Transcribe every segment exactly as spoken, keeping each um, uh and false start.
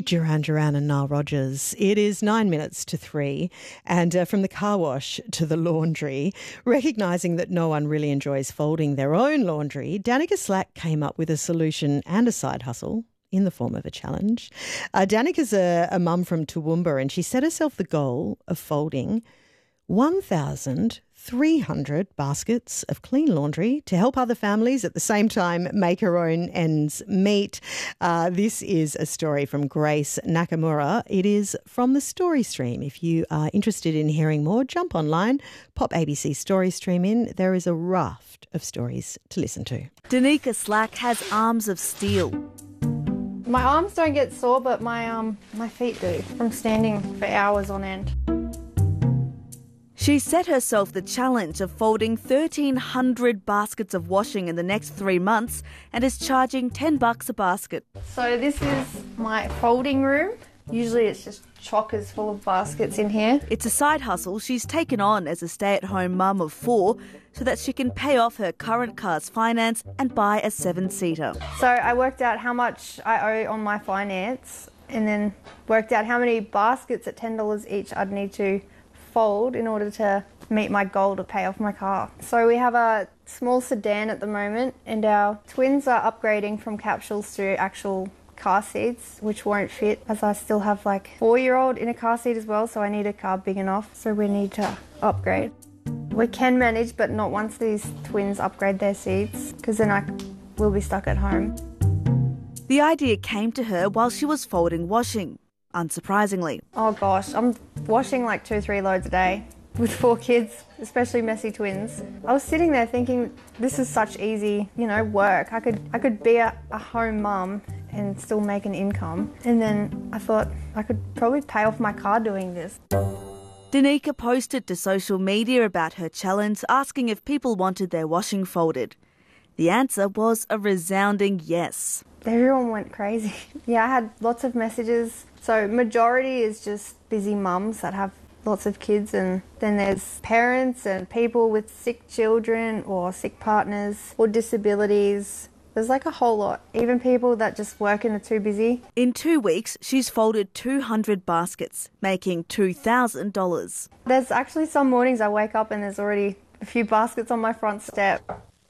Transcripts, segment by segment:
Duran Duran and Nile Rodgers. It is nine minutes to three, and uh, from the car wash to the laundry, recognising that no one really enjoys folding their own laundry, Danica Slack came up with a solution and a side hustle in the form of a challenge. Uh, Danica's a, a mum from Toowoomba, and she set herself the goal of folding one thousand three hundred baskets of clean laundry to help other families at the same time make her own ends meet. Uh, this is a story from Grace Nakamura. It is from the Story Stream. If you are interested in hearing more, jump online, pop A B C Story Stream in. There is a raft of stories to listen to. Danica Slack has arms of steel. My arms don't get sore, but my um my feet do from standing for hours on end. She set herself the challenge of folding thirteen hundred baskets of washing in the next three months and is charging ten bucks a basket. So this is my folding room. Usually it's just chockers full of baskets in here. It's a side hustle she's taken on as a stay-at-home mum of four so that she can pay off her current car's finance and buy a seven-seater. So I worked out how much I owe on my finance and then worked out how many baskets at ten dollars each I'd need to fold in order to meet my goal to pay off my car. So we have a small sedan at the moment, and our twins are upgrading from capsules to actual car seats, which won't fit as I still have like four-year-old in a car seat as well, so I need a car big enough, so we need to upgrade. We can manage, but not once these twins upgrade their seats, because then I will be stuck at home. The idea came to her while she was folding washing. Unsurprisingly. Oh gosh, I'm washing like two, three loads a day with four kids, especially messy twins. I was sitting there thinking, this is such easy, you know, work. I could I could be a, a home mum and still make an income. And then I thought I could probably pay off my car doing this. Danica posted to social media about her challenge, asking if people wanted their washing folded. The answer was a resounding yes. Everyone went crazy. Yeah, I had lots of messages. So majority is just busy mums that have lots of kids, and then there's parents and people with sick children or sick partners or disabilities. There's like a whole lot. Even people that just work and are too busy. In two weeks, she's folded two hundred baskets, making two thousand dollars. There's actually some mornings I wake up and there's already a few baskets on my front step.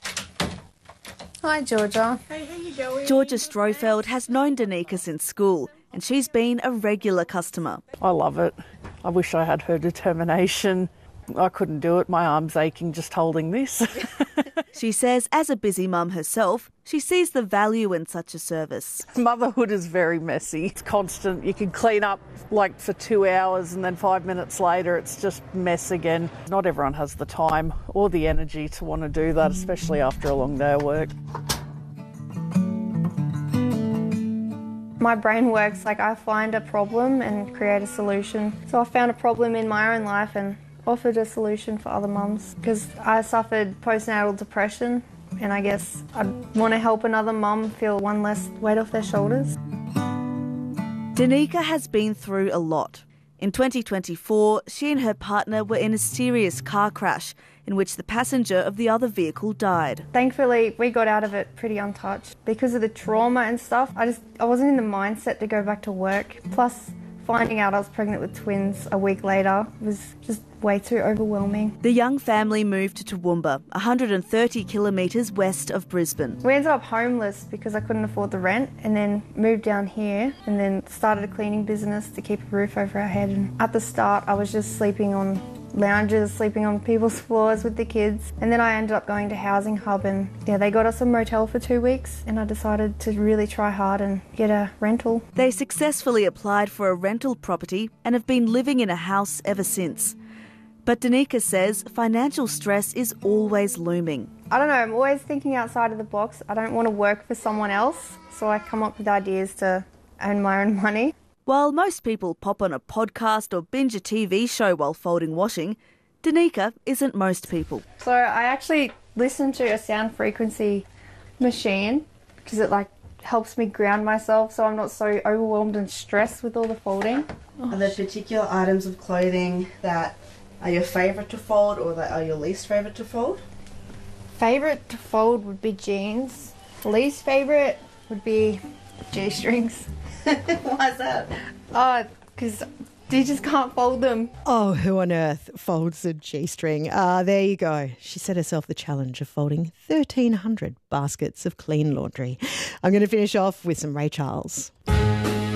Hi, Georgia. Hey, how you going? Georgia Strofeld has known Danica since school, and she's been a regular customer. I love it. I wish I had her determination. I couldn't do it. My arm's aching just holding this. She says, as a busy mum herself, she sees the value in such a service. Motherhood is very messy. It's constant. You can clean up like for two hours and then five minutes later it's just mess again. Not everyone has the time or the energy to want to do that, especially after a long day of work. My brain works like I find a problem and create a solution. So I found a problem in my own life and offered a solution for other mums, because I suffered postnatal depression, and I guess I want to help another mum feel one less weight off their shoulders. Danica has been through a lot. In twenty twenty-four, she and her partner were in a serious car crash in which the passenger of the other vehicle died. Thankfully, we got out of it pretty untouched. Because of the trauma and stuff, I just I wasn't in the mindset to go back to work. Plus, finding out I was pregnant with twins a week later was just way too overwhelming. The young family moved to Toowoomba, one hundred thirty kilometres west of Brisbane. We ended up homeless because I couldn't afford the rent, and then moved down here and then started a cleaning business to keep a roof over our head. And at the start, I was just sleeping on lounges, sleeping on people's floors with the kids. And then I ended up going to Housing Hub, and yeah, they got us a motel for two weeks and I decided to really try hard and get a rental. They successfully applied for a rental property and have been living in a house ever since. But Danica says financial stress is always looming. I don't know, I'm always thinking outside of the box. I don't want to work for someone else, so I come up with ideas to earn my own money. While most people pop on a podcast or binge a T V show while folding washing, Danica isn't most people. So I actually listen to a sound frequency machine because it like helps me ground myself so I'm not so overwhelmed and stressed with all the folding. Are there particular items of clothing that are your favourite to fold or that are your least favourite to fold? Favourite to fold would be jeans. Least favourite would be G-strings. Why is that? Oh, because you just can't fold them. Oh, who on earth folds a G-string? Ah, there you go. She set herself the challenge of folding thirteen hundred baskets of clean laundry. I'm going to finish off with some Ray Charles.